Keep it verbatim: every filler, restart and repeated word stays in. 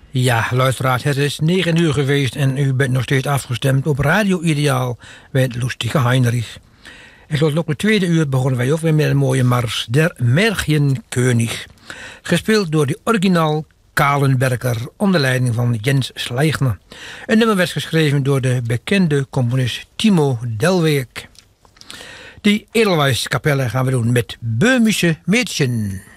Ja, luisteraars, het is negen uur geweest en u bent nog steeds afgestemd op Radio Ideaal met Lustige Heinrich. En zoals ook het tweede uur begonnen wij ook weer met een mooie mars, Der Märchenkönig. Gespeeld door de originaal Kalenberger onder leiding van Jens Schleijchner. Een nummer werd geschreven door de bekende componist Timo Delweek. Die Edelweiss kapelle gaan we doen met Böhmische Mädchen.